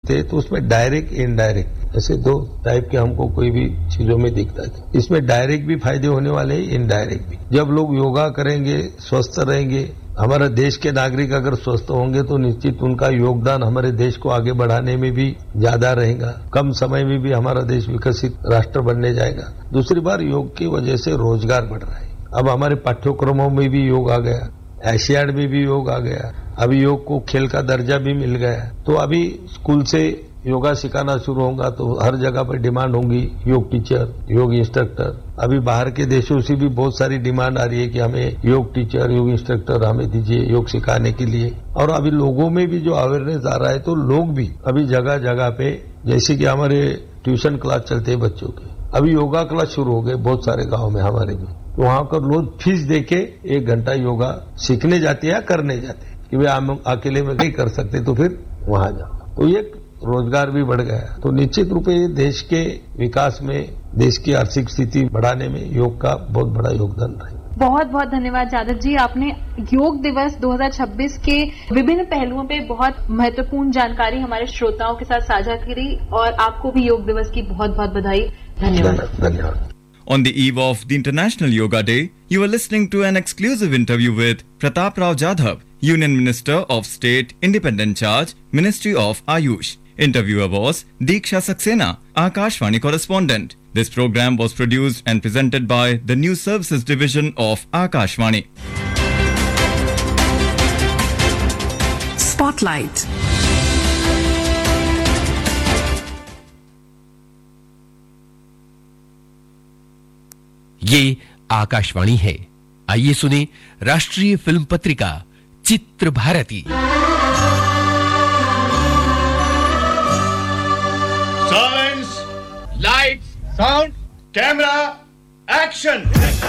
देखते हैं तो उसमें डायरेक्ट इनडायरेक्ट ऐसे दो टाइप के हमको कोई भी चीजों में दिखता है। इसमें डायरेक्ट भी फायदे होने वाले हैं, इनडायरेक्ट भी। जब लोग योगा करेंगे, स्वस्थ रहेंगे, हमारे देश के नागरिक अगर स्वस्थ होंगे तो निश्चित उनका योगदान हमारे देश को आगे बढ़ाने में भी ज्यादा रहेगा। कम समय में भी हमारा देश विकसित राष्ट्र बनने जाएगा। दूसरी बार योग की वजह से रोजगार बढ़ रहा है। अब हमारे पाठ्यक्रमों में भी योग आ गया, एशियाड में भी योग आ गया, अभी योग को खेल का दर्जा भी मिल गया। तो अभी स्कूल से योगा सिखाना शुरू होगा तो हर जगह पर डिमांड होगी योग टीचर, योग इंस्ट्रक्टर। अभी बाहर के देशों से भी बहुत सारी डिमांड आ रही है कि हमें योग टीचर, योग इंस्ट्रक्टर हमें दीजिए योग सिखाने के लिए। और अभी लोगों में भी जो अवेयरनेस आ रहा है तो लोग भी अभी जगह जगह पे, जैसे कि हमारे ट्यूशन क्लास चलते हैं बच्चों के, अभी योगा क्लास शुरू हो गए बहुत सारे गाँव में हमारे भी। तो वहां पर लोग फीस देके 1 घंटा योगा सीखने जाते हैं या करने जाते हैं कि भाई हम अकेले में नहीं कर सकते तो फिर वहां जाओ। तो ये रोजगार भी बढ़ गया। तो निश्चित रूप से देश के विकास में, देश की आर्थिक स्थिति बढ़ाने में योग का बहुत बड़ा योगदान रहा है। बहुत बहुत धन्यवाद जादव जी, आपने योग दिवस 2026 के विभिन्न पहलुओं पे बहुत महत्वपूर्ण जानकारी हमारे श्रोताओं के साथ साझा करी और आपको भी योग दिवस की बहुत बहुत बधाई। धन्यवाद। On the eve of the International Yoga Day, you are listening to an exclusive interview with Pratap Rao Jadhav, Union Minister of State, Independent Charge, Ministry of Ayush. Interviewer was Diksha Saxena, Akashvani correspondent. This program was produced and presented by the News Services Division of Akashvani. Spotlight. ये आकाशवाणी है। आइए सुने राष्ट्रीय film पत्रिका चित्र Bharti. Silence, lights, sound, camera, action.